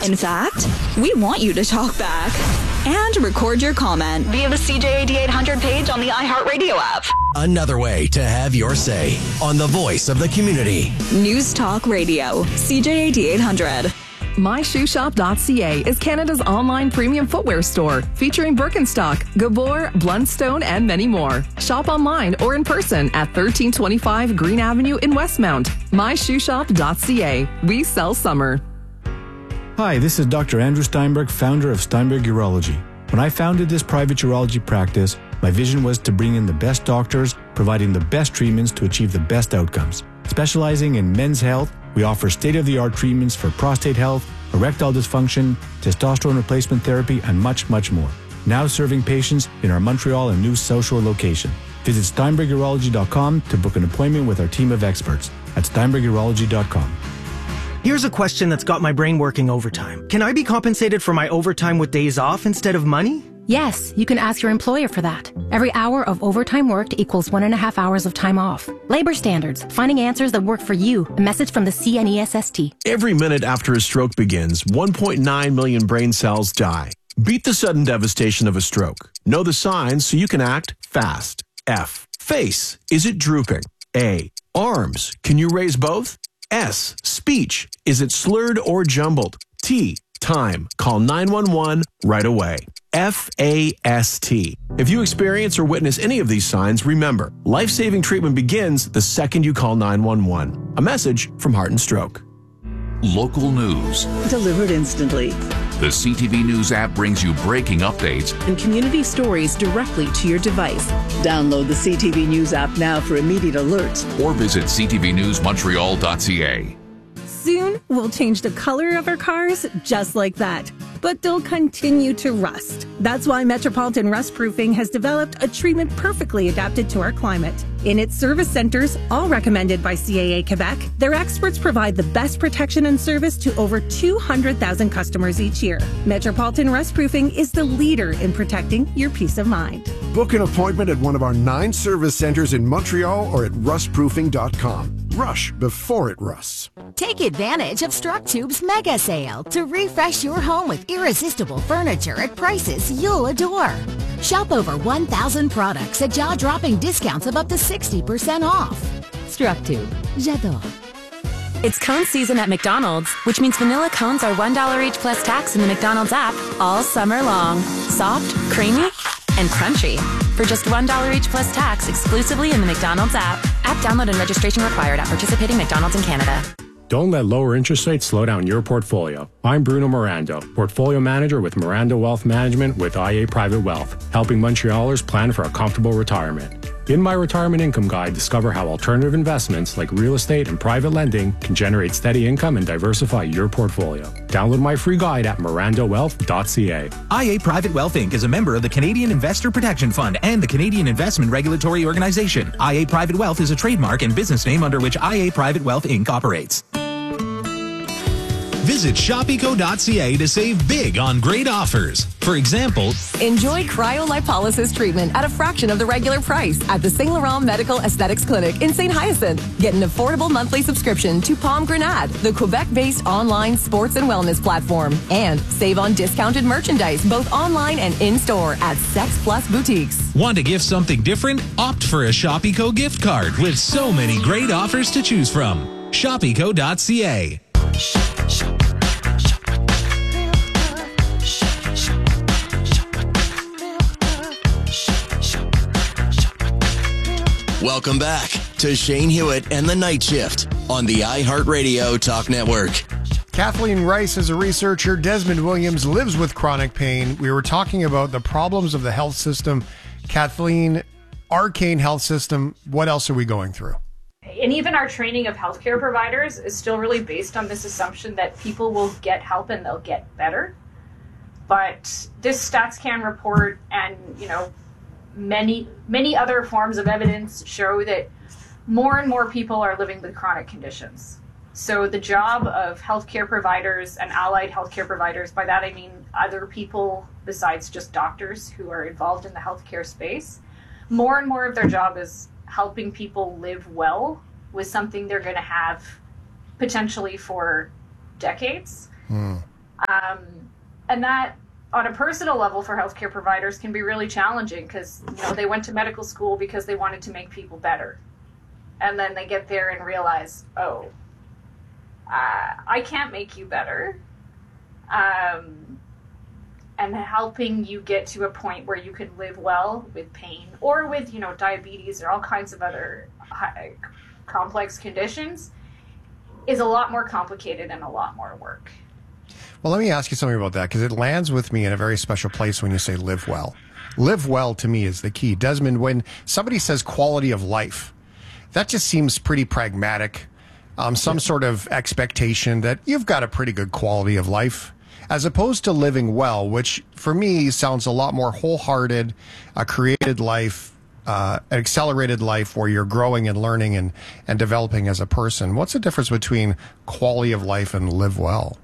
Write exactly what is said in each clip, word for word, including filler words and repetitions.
In fact, we want you to talk back and record your comment via the C J A D eight hundred page on the iHeartRadio app. Another way to have your say on the voice of the community. News Talk Radio, C J A D eight hundred. my shoe shop dot c a is Canada's online premium footwear store featuring Birkenstock, Gabor, Blundstone, and many more. Shop online or in person at thirteen twenty-five Green Avenue in Westmount. my shoe shop dot c a. We sell summer. Hi, this is Doctor Andrew Steinberg, founder of Steinberg Urology. When I founded this private urology practice, my vision was to bring in the best doctors, providing the best treatments to achieve the best outcomes. Specializing in men's health, we offer state-of-the-art treatments for prostate health, erectile dysfunction, testosterone replacement therapy, and much, much more. Now serving patients in our Montreal and New South Shore location. Visit steinberg urology dot com to book an appointment with our team of experts at steinberg urology dot com. Here's a question that's got my brain working overtime. Can I be compensated for my overtime with days off instead of money? Yes, you can ask your employer for that. Every hour of overtime worked equals one and a half hours of time off. Labor standards, finding answers that work for you. A message from the C N E S S T. Every minute after a stroke begins, one point nine million brain cells die. Beat the sudden devastation of a stroke. Know the signs so you can act fast. F. Face. Is it drooping? A. Arms. Can you raise both? S. Speech. Is it slurred or jumbled? T. Time. Call nine one one right away. F A S T. If you experience or witness any of these signs, remember, life-saving treatment begins the second you call nine one one. A message from Heart and Stroke. Local news. Delivered instantly. The C T V News app brings you breaking updates and community stories directly to your device. Download the C T V News app now for immediate alerts. Or visit c t v news montreal dot c a. Soon, we'll change the color of our cars just like that. But they'll continue to rust. That's why Metropolitan Rust Proofing has developed a treatment perfectly adapted to our climate. In its service centers, all recommended by C A A Quebec, their experts provide the best protection and service to over two hundred thousand customers each year. Metropolitan Rust Proofing is the leader in protecting your peace of mind. Book an appointment at one of our nine service centers in Montreal or at rust proofing dot com. Rush before it rusts. Take advantage of StrucTube's mega sale to refresh your home with irresistible furniture at prices you'll adore. Shop over one thousand products at jaw-dropping discounts of up to sixty percent off. StrucTube. J'adore. It's cone season at McDonald's, which means vanilla cones are one dollar each plus tax in the McDonald's app all summer long. Soft, creamy, and crunchy. For just one dollar each plus tax exclusively in the McDonald's app. App download and registration required at participating McDonald's in Canada. Don't let lower interest rates slow down your portfolio. I'm Bruno Miranda, Portfolio Manager with Miranda Wealth Management with I A Private Wealth, helping Montrealers plan for a comfortable retirement. In my Retirement Income Guide, discover how alternative investments like real estate and private lending can generate steady income and diversify your portfolio. Download my free guide at miranda wealth dot c a. I A Private Wealth Incorporated is a member of the Canadian Investor Protection Fund and the Canadian Investment Regulatory Organization. I A Private Wealth is a trademark and business name under which I A Private Wealth Incorporated operates. Visit shop eco dot c a to save big on great offers. For example, enjoy cryolipolysis treatment at a fraction of the regular price at the Saint Laurent Medical Aesthetics Clinic in Saint Hyacinthe. Get an affordable monthly subscription to Palm Grenade, the Quebec-based online sports and wellness platform. And save on discounted merchandise, both online and in-store at Sex Plus Boutiques. Want to gift something different? Opt for a Shop Eco gift card with so many great offers to choose from. shop eco dot c a. Welcome back to Shane Hewitt and the Night Shift on the iHeartRadio Talk Network. Kathleen Rice is a researcher. Desmond Williams lives with chronic pain. We were talking about the problems of the health system. Kathleen, arcane health system, what else are we going through? And even our training of healthcare providers is still really based on this assumption that people will get help and they'll get better. But this StatsCan report and, you know, many, many other forms of evidence show that more and more people are living with chronic conditions. So the job of healthcare providers and allied healthcare providers, by that I mean other people besides just doctors who are involved in the healthcare space, more and more of their job is helping people live well with something they're going to have potentially for decades. Hmm. Um, and that, on a personal level for healthcare providers, can be really challenging because, you know, they went to medical school because they wanted to make people better. And then they get there and realize, oh, uh, I can't make you better. Um, and helping you get to a point where you can live well with pain or with, you know, diabetes or all kinds of other high, complex conditions is a lot more complicated and a lot more work. Well, let me ask you something about that, because it lands with me in a very special place when you say live well. Live well to me is the key. Desmond, when somebody says quality of life, that just seems pretty pragmatic. Um, some sort of expectation that you've got a pretty good quality of life, as opposed to living well, which for me sounds a lot more wholehearted, a created life, uh, an accelerated life where you're growing and learning and, and developing as a person. What's the difference between quality of life and live well?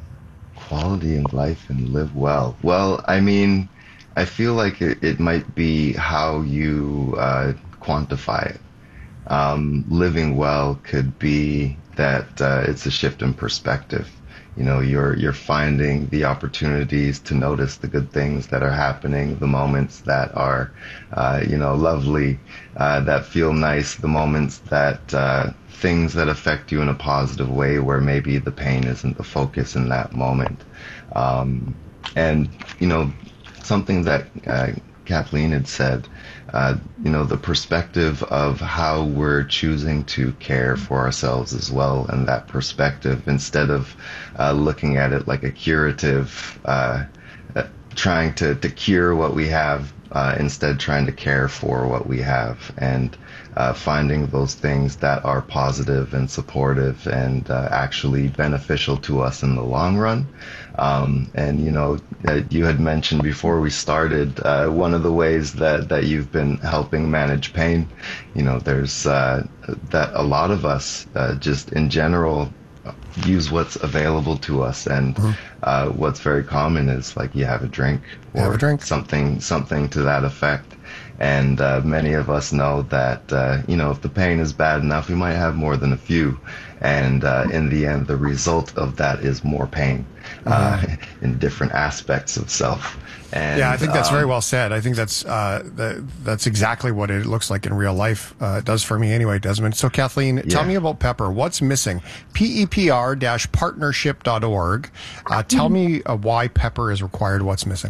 Quality of life and live well. Well, I mean, I feel like it, it might be how you uh, quantify it. Um, living well could be that uh, it's a shift in perspective. You know, you're you're finding the opportunities to notice the good things that are happening, the moments that are, uh, you know, lovely, uh, that feel nice, the moments that uh, things that affect you in a positive way where maybe the pain isn't the focus in that moment. Um, and, you know, something that uh, Kathleen had said, uh, you know, the perspective of how we're choosing to care for ourselves as well, and that perspective, instead of uh, looking at it like a curative, uh, uh, trying to, to cure what we have, uh, instead trying to care for what we have, and uh, finding those things that are positive and supportive and uh, actually beneficial to us in the long run. Um, and, you know, uh, you had mentioned before we started, uh, one of the ways that, that you've been helping manage pain, you know, there's uh, that a lot of us uh, just in general use what's available to us. And mm-hmm. uh, what's very common is like you have a drink or have a drink. something, something to that effect. And uh, many of us know that, uh, you know, if the pain is bad enough, we might have more than a few. And uh, in the end, the result of that is more pain uh, mm-hmm. in different aspects of self. And, yeah, I think that's um, very well said. I think that's uh, that, that's exactly what it looks like in real life. Uh, it does for me anyway, Desmond. So, Kathleen, yeah. tell me about Pepper. What's missing? P E P R dash partnership dot org. Uh, tell me uh, why Pepper is required. What's missing?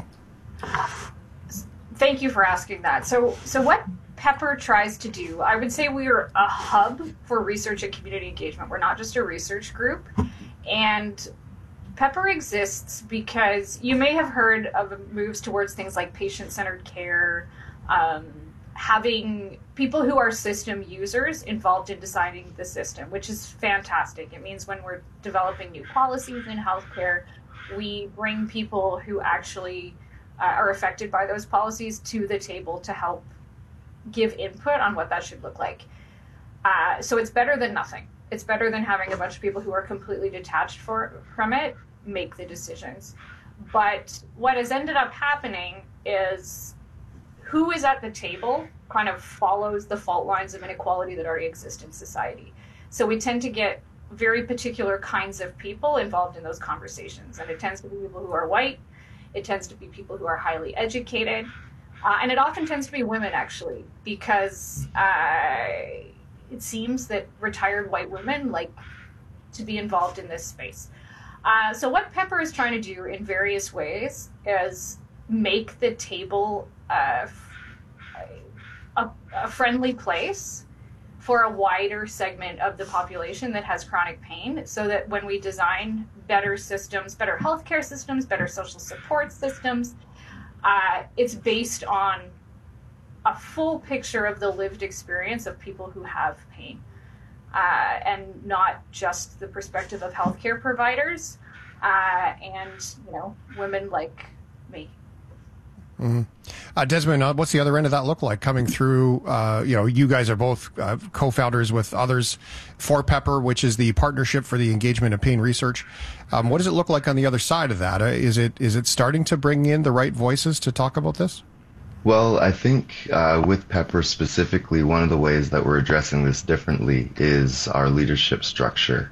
Thank you for asking that. So, so what Pepper tries to do, I would say we are a hub for research and community engagement. We're not just a research group. And Pepper exists because you may have heard of moves towards things like patient-centered care, um, having people who are system users involved in designing the system, which is fantastic. It means when we're developing new policies in healthcare, we bring people who actually uh, are affected by those policies to the table to help give input on what that should look like. Uh, so it's better than nothing. It's better than having a bunch of people who are completely detached for, from it make the decisions. But what has ended up happening is who is at the table kind of follows the fault lines of inequality that already exist in society. So we tend to get very particular kinds of people involved in those conversations. And it tends to be people who are white. It tends to be people who are highly educated. Uh, and it often tends to be women, actually, because uh, it seems that retired white women like to be involved in this space. Uh, so what Pepper is trying to do in various ways is make the table uh, a, a friendly place for a wider segment of the population that has chronic pain, so that when we design better systems, better healthcare systems, better social support systems, uh, it's based on a full picture of the lived experience of people who have pain, uh, and not just the perspective of healthcare providers uh, and, you know, women like me. Mm-hmm. Uh, Desmond, uh, what's the other end of that look like coming through? Uh, you know, you guys are both uh, co-founders with others for Pepper, which is the Partnership for the Engagement of Pain Research. Um, what does it look like on the other side of that? Uh, is it is it starting to bring in the right voices to talk about this? Well, I think uh, with Pepper specifically, one of the ways that we're addressing this differently is our leadership structure.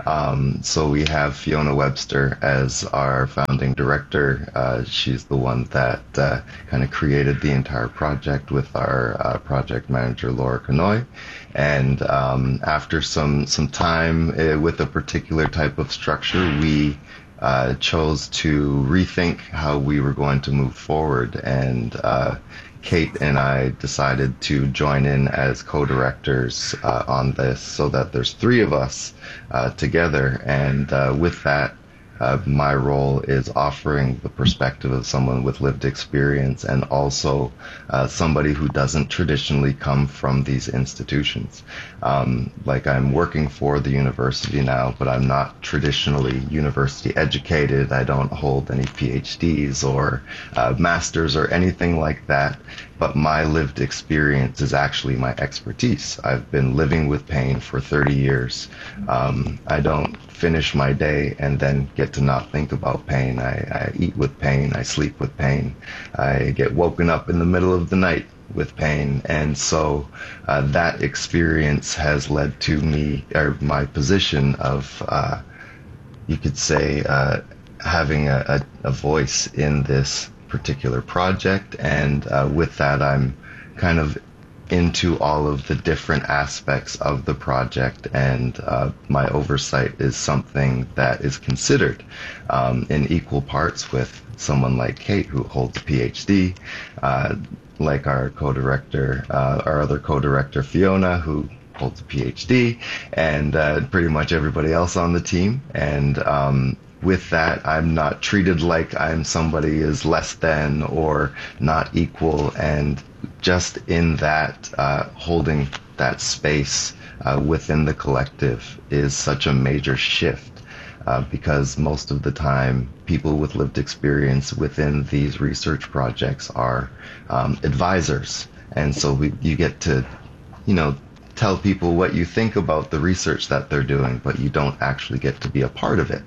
Um, so we have Fiona Webster as our founding director. Uh, she's the one that uh, kind of created the entire project with our uh, project manager, Laura Canoy. And um, after some, some time uh, with a particular type of structure, we uh, chose to rethink how we were going to move forward. And uh, Kate and I decided to join in as co-directors uh, on this, so that there's three of us uh, together. And uh, with that, uh, my role is offering the perspective of someone with lived experience, and also uh, somebody who doesn't traditionally come from these institutions. Um, like, I'm working for the university now, but I'm not traditionally university educated. I don't hold any P H Ds or uh, masters or anything like that. But my lived experience is actually my expertise. I've been living with pain for thirty years. Um, I don't finish my day and then get to not think about pain. I, I eat with pain. I sleep with pain. I get woken up in the middle of the night with pain. And so uh, that experience has led to me, or my position of, uh, you could say, uh, having a, a, a voice in this particular project. And uh, with that, I'm kind of into all of the different aspects of the project, and uh, my oversight is something that is considered um, in equal parts with someone like Kate, who holds a P H D, uh, like our co-director, uh, our other co-director Fiona, who holds a P H D, and uh, pretty much everybody else on the team. And um, with that, I'm not treated like I'm somebody is less than or not equal. And just in that, uh, holding that space uh, within the collective is such a major shift, uh, because most of the time people with lived experience within these research projects are um, advisors. And so we, you get to, you know, tell people what you think about the research that they're doing, but you don't actually get to be a part of it.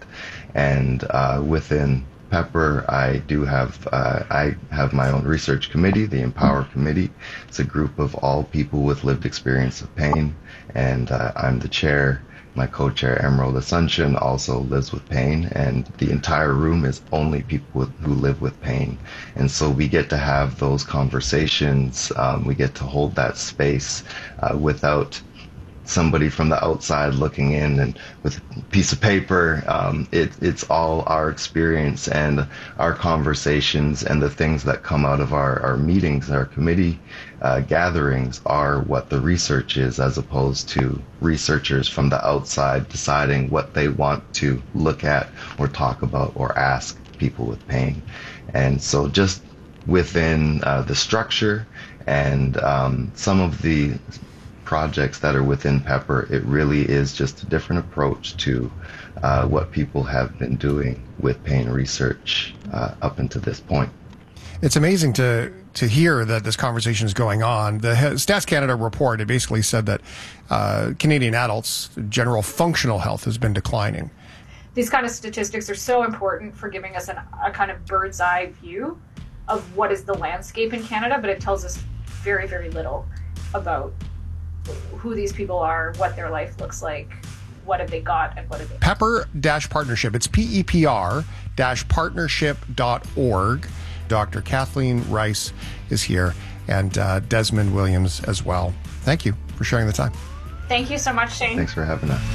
And uh, within Pepper, I do have uh, I have my own research committee, the Empower Committee. It's a group of all people with lived experience of pain, and uh, I'm the chair. My co-chair, Emerald Asuncion, also lives with pain, and the entire room is only people with, who live with pain. And so we get to have those conversations. Um, we get to hold that space uh, without somebody from the outside looking in and with a piece of paper. Um, it, it's all our experience and our conversations, and the things that come out of our, our meetings, our committee uh, gatherings are what the research is, as opposed to researchers from the outside deciding what they want to look at or talk about or ask people with pain. And so just within uh, the structure and um, some of the projects that are within Pepper, it really is just a different approach to uh, what people have been doing with pain research uh, up until this point. It's amazing to to hear that this conversation is going on. The Stats Canada report, it basically said that uh, Canadian adults' general functional health has been declining. These kind of statistics are so important for giving us an, a kind of bird's eye view of what is the landscape in Canada, but it tells us very, very little about who these people are, what their life looks like, what have they got, and what have they got. Pepper-Partnership. It's P E P R partnership dot org. Doctor Kathleen Rice is here, and uh, Desmond Williams as well. Thank you for sharing the time. Thank you so much, Shane. Thanks for having us.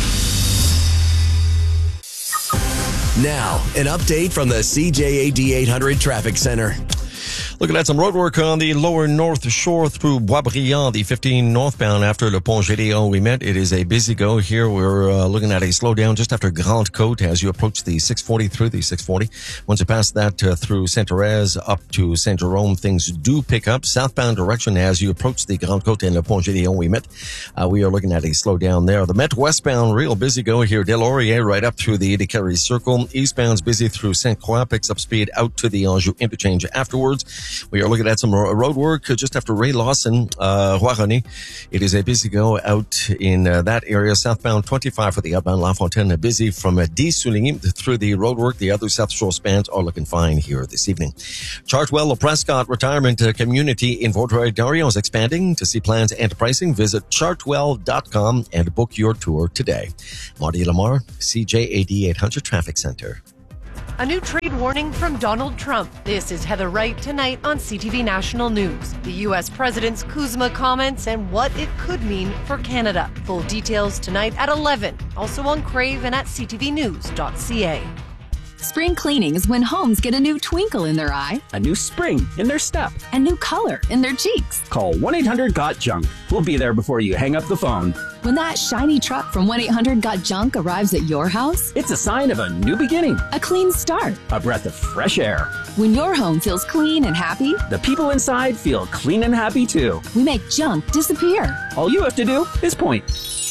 Now, an update from the C J A D eight hundred Traffic Center. Looking at some road work on the lower North Shore through Boisbriand, the fifteen northbound after Le Pont Gédéon we met. It is a busy go here. We're uh, looking at a slowdown just after Grande Côte as you approach the six forty through the six forty. Once you pass that uh, through Sainte-Thérèse up to Saint-Jérôme, things do pick up. Southbound direction as you approach the Grande Côte and Le Pont Gédéon we met. Uh, we are looking at a slowdown there. The Met westbound, real busy go here. Des-Lauriers right up through the Des Carrés Circle. Eastbound's busy through Sainte-Croix, picks up speed out to the Anjou interchange afterwards. We are looking at some road work just after Ray Lawson, uh, Huaroni. It is a busy go out in uh, that area. Southbound twenty-five for the outbound La Fontaine, busy from uh, Souligny through the road work. The other South Shore spans are looking fine here this evening. Chartwell Prescott Retirement uh, Community in Vaudreuil-Dorion is expanding. To see plans and pricing, visit chartwell dot com and book your tour today. Marty Lamar, C J A D eight hundred Traffic Center. A new trade warning from Donald Trump. This is Heather Wright tonight on C T V National News. The U S President's Kuzma comments and what it could mean for Canada. Full details tonight at eleven. Also on Crave and at c t v news dot c a. Spring cleaning is when homes get a new twinkle in their eye, a new spring in their step, a new color in their cheeks. Call one eight hundred got junk. We'll be there before you hang up the phone. When that shiny truck from one eight hundred got junk arrives at your house, it's a sign of a new beginning, a clean start, a breath of fresh air. When your home feels clean and happy, the people inside feel clean and happy too. We make junk disappear. All you have to do is point.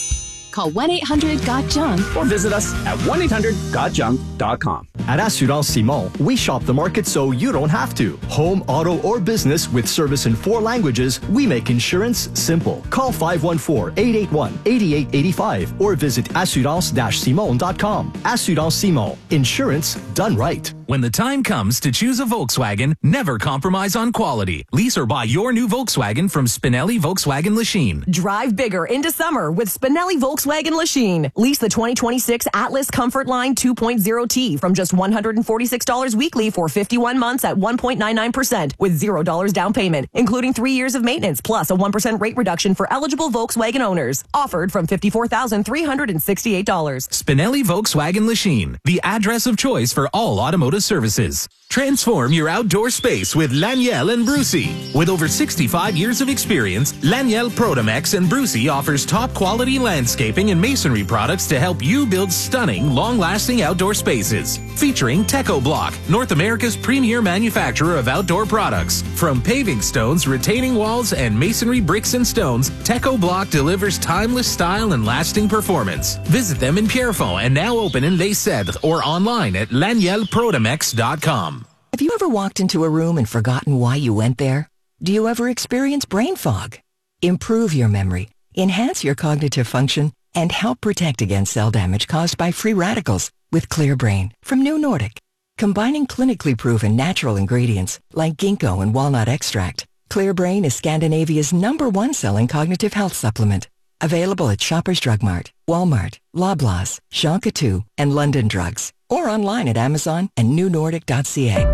Call one eight hundred got junk or visit us at one eight hundred got junk dot com. At Assurance Simon, we shop the market so you don't have to. Home, auto, or business with service in four languages, we make insurance simple. Call five one four, eight eight one, eight eight eight five or visit assurance dash simon dot com. Assurance Simon. Insurance done right. When the time comes to choose a Volkswagen, never compromise on quality. Lease or buy your new Volkswagen from Spinelli Volkswagen Lachine. Drive bigger into summer with Spinelli Volkswagen Lachine. Lease the twenty twenty-six Atlas Comfort Line two point oh T from just one hundred forty-six dollars weekly for fifty-one months at one point nine nine percent with zero dollars down payment, including three years of maintenance plus a one percent rate reduction for eligible Volkswagen owners. Offered from fifty-four thousand three hundred sixty-eight dollars. Spinelli Volkswagen Lachine, the address of choice for all automotive services. Transform your outdoor space with Laniel and Brucey. With over sixty-five years of experience, Laniel Protomex and Brucey offers top quality landscaping and masonry products to help you build stunning, long-lasting outdoor spaces. Featuring Teco Block, North America's premier manufacturer of outdoor products. From paving stones, retaining walls, and masonry bricks and stones, Teco Block delivers timeless style and lasting performance. Visit them in Pierrefonds and now open in Les Cèdres or online at laniel protomex dot com. Have you ever walked into a room and forgotten why you went there? Do you ever experience brain fog? Improve your memory, enhance your cognitive function, and help protect against cell damage caused by free radicals with Clear Brain from New Nordic. Combining clinically proven natural ingredients like ginkgo and walnut extract, Clear Brain is Scandinavia's number one selling cognitive health supplement. Available at Shoppers Drug Mart, Walmart, Loblaws, Jean Coutu, and London Drugs. Or online at Amazon and new nordic dot c a.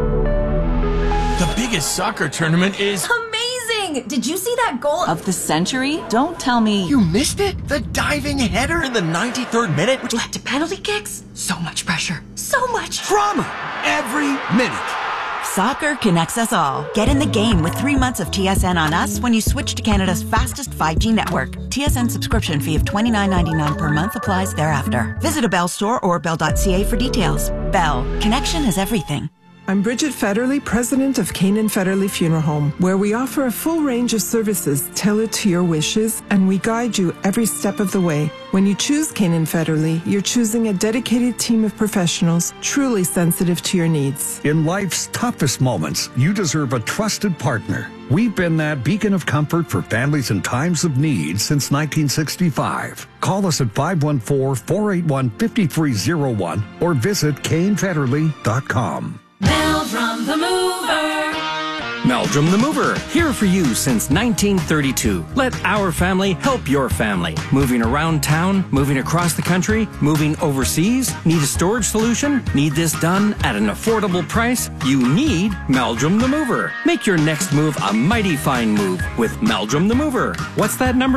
The biggest soccer tournament is amazing! Did you see that goal of the century? Don't tell me you missed it? The diving header in the ninety-third minute, which led to penalty kicks? So much pressure. So much drama every minute. Soccer connects us all. Get in the game with three months of T S N on us when you switch to Canada's fastest five G network. T S N subscription fee of twenty-nine ninety-nine per month applies thereafter. Visit a Bell store or bell dot c a for details. Bell. Connection is everything. I'm Bridget Federley, president of Canaan Federley Funeral Home, where we offer a full range of services tailored to your wishes, and we guide you every step of the way. When you choose Canaan Federley, you're choosing a dedicated team of professionals truly sensitive to your needs. In life's toughest moments, you deserve a trusted partner. We've been that beacon of comfort for families in times of need since nineteen sixty-five. Call us at five one four, four eight one, five three zero one or visit kane federley dot com. Meldrum the Mover. Meldrum the Mover, here for you since nineteen thirty-two. Let our family help your family. Moving around town, moving across the country, moving overseas. Need a storage solution? Need this done at an affordable price? You need Meldrum the Mover. Make your next move a mighty fine move with Meldrum the Mover. What's that number?